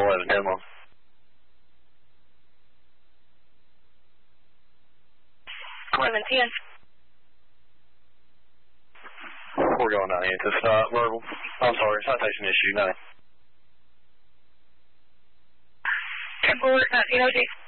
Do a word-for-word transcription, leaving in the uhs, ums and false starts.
eleven ten one. eleven ten. We're going ninety to stop. Verbal. I'm sorry, citation issue nine. ten four, nineteen O D.